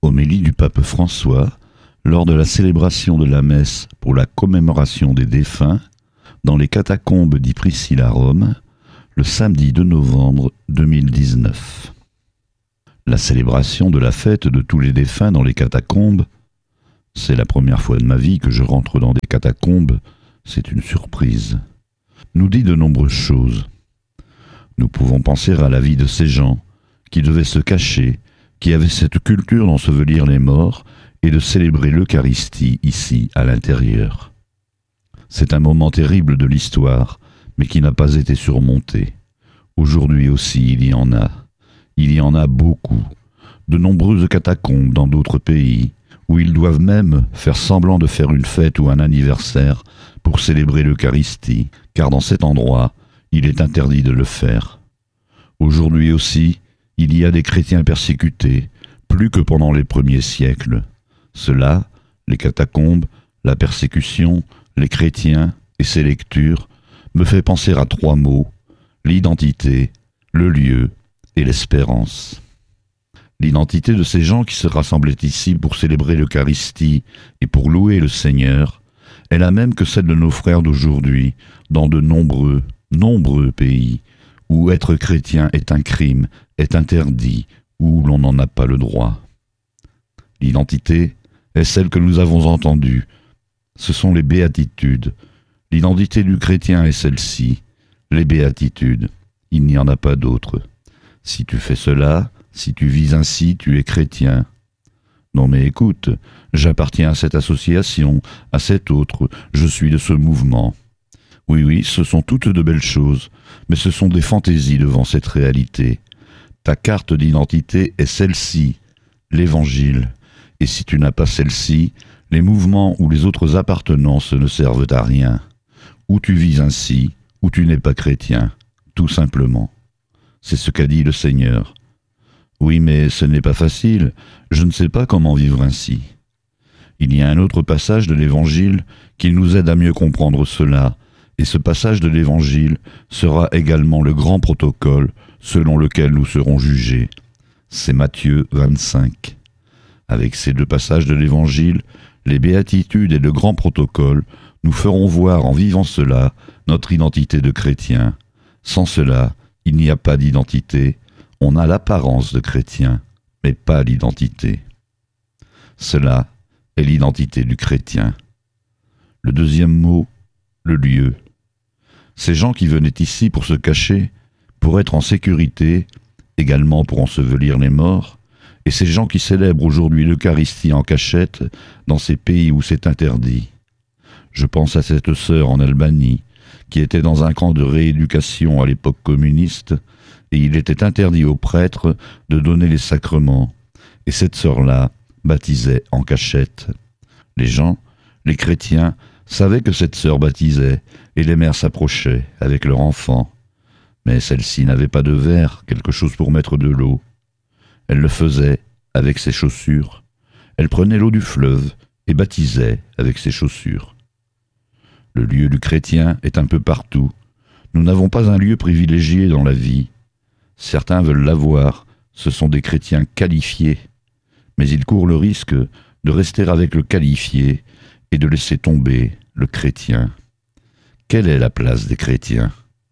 Homélie du pape François lors de la célébration de la messe pour la commémoration des défunts dans les catacombes d'Yprisile à Rome, le samedi 2 novembre 2019. La célébration de la fête de tous les défunts dans les catacombes, c'est la première fois de ma vie que je rentre dans des catacombes, c'est une surprise, nous dit de nombreuses choses. Nous pouvons penser à la vie de ces gens qui devaient se cacher, qui avaient cette culture d'ensevelir les morts et de célébrer l'Eucharistie ici, à l'intérieur. C'est un moment terrible de l'histoire, mais qui n'a pas été surmonté. Aujourd'hui aussi, il y en a. Il y en a beaucoup. De nombreuses catacombes dans d'autres pays, où ils doivent même faire semblant de faire une fête ou un anniversaire pour célébrer l'Eucharistie, car dans cet endroit, il est interdit de le faire. Aujourd'hui aussi, il y a des chrétiens persécutés, plus que pendant les premiers siècles. Cela, les catacombes, la persécution, les chrétiens et ces lectures, me fait penser à 3 mots, l'identité, le lieu et l'espérance. L'identité de ces gens qui se rassemblaient ici pour célébrer l'Eucharistie et pour louer le Seigneur est la même que celle de nos frères d'aujourd'hui, dans de nombreux pays, où être chrétien est un crime, est interdit, où l'on n'en a pas le droit. L'identité est celle que nous avons entendue. Ce sont les béatitudes. L'identité du chrétien est celle-ci, les béatitudes. Il n'y en a pas d'autre. Si tu fais cela, si tu vis ainsi, tu es chrétien. Non mais écoute, j'appartiens à cette association, à cette autre, je suis de ce mouvement. Oui, ce sont toutes de belles choses, mais ce sont des fantaisies devant cette réalité. Ta carte d'identité est celle-ci, l'Évangile. Et si tu n'as pas celle-ci, les mouvements ou les autres appartenances ne servent à rien. Ou tu vis ainsi, ou tu n'es pas chrétien, tout simplement. C'est ce qu'a dit le Seigneur. Oui, mais ce n'est pas facile, je ne sais pas comment vivre ainsi. Il y a un autre passage de l'Évangile qui nous aide à mieux comprendre cela, et ce passage de l'Évangile sera également le grand protocole selon lequel nous serons jugés. C'est Matthieu 25. Avec ces 2 passages de l'Évangile, les béatitudes et le grand protocole, nous ferons voir en vivant cela notre identité de chrétien. Sans cela, il n'y a pas d'identité. On a l'apparence de chrétien, mais pas l'identité. Cela est l'identité du chrétien. Le deuxième mot, le lieu. Ces gens qui venaient ici pour se cacher, pour être en sécurité, également pour ensevelir les morts, et ces gens qui célèbrent aujourd'hui l'Eucharistie en cachette dans ces pays où c'est interdit. Je pense à cette sœur en Albanie, qui était dans un camp de rééducation à l'époque communiste, et il était interdit aux prêtres de donner les sacrements, et cette sœur-là baptisait en cachette. Les gens, les chrétiens, savaient que cette sœur baptisait, et les mères s'approchaient avec leur enfant. Mais celle-ci n'avait pas de verre, quelque chose pour mettre de l'eau. Elle le faisait avec ses chaussures. Elle prenait l'eau du fleuve et baptisait avec ses chaussures. Le lieu du chrétien est un peu partout. Nous n'avons pas un lieu privilégié dans la vie. Certains veulent l'avoir, ce sont des chrétiens qualifiés, mais ils courent le risque de rester avec le qualifié et de laisser tomber le chrétien. Quelle est la place des chrétiens ?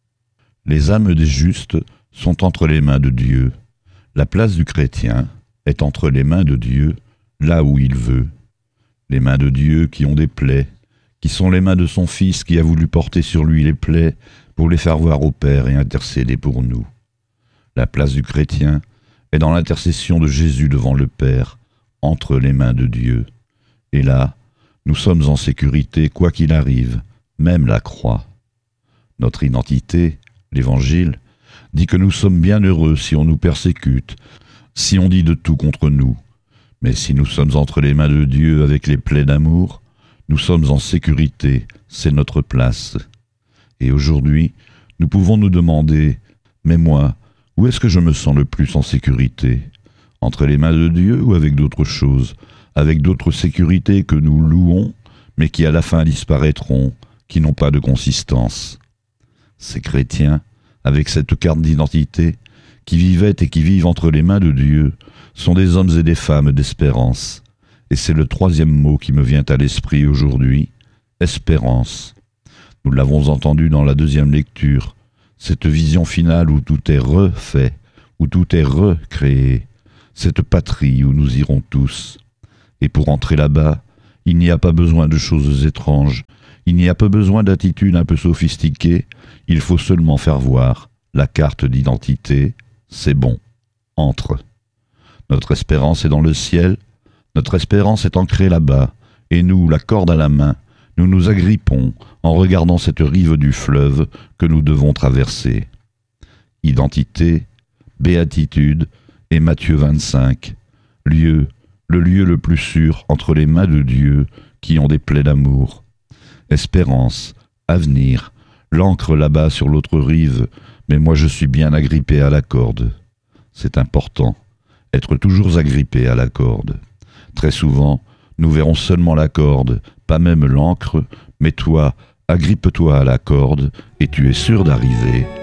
Les âmes des justes sont entre les mains de Dieu. La place du chrétien est entre les mains de Dieu, là où il veut. Les mains de Dieu qui ont des plaies, qui sont les mains de son Fils qui a voulu porter sur lui les plaies pour les faire voir au Père et intercéder pour nous. La place du chrétien est dans l'intercession de Jésus devant le Père, entre les mains de Dieu. Et là, nous sommes en sécurité quoi qu'il arrive, même la croix. Notre identité, l'Évangile, dit que nous sommes bien heureux si on nous persécute, si on dit de tout contre nous. Mais si nous sommes entre les mains de Dieu avec les plaies d'amour, nous sommes en sécurité, c'est notre place. Et aujourd'hui, nous pouvons nous demander, mais moi, où est-ce que je me sens le plus en sécurité ? Entre les mains de Dieu ou avec d'autres choses, avec d'autres sécurités que nous louons, mais qui à la fin disparaîtront, qui n'ont pas de consistance. Ces chrétiens, avec cette carte d'identité, qui vivaient et qui vivent entre les mains de Dieu, sont des hommes et des femmes d'espérance. Et c'est le troisième mot qui me vient à l'esprit aujourd'hui, espérance. Nous l'avons entendu dans la deuxième lecture, cette vision finale où tout est refait, où tout est recréé, cette patrie où nous irons tous. Et pour entrer là-bas, il n'y a pas besoin de choses étranges, il n'y a pas besoin d'attitudes un peu sophistiquées, il faut seulement faire voir la carte d'identité, c'est bon, entre. Notre espérance est dans le ciel, notre espérance est ancrée là-bas, et nous, la corde à la main, nous nous agrippons en regardant cette rive du fleuve que nous devons traverser. Identité, béatitude et Matthieu 25, le lieu le plus sûr entre les mains de Dieu qui ont des plaies d'amour. Espérance, avenir, l'ancre là-bas sur l'autre rive, mais moi je suis bien agrippé à la corde. C'est important, être toujours agrippé à la corde. Très souvent, nous verrons seulement la corde, pas même l'ancre, mais toi, agrippe-toi à la corde et tu es sûr d'arriver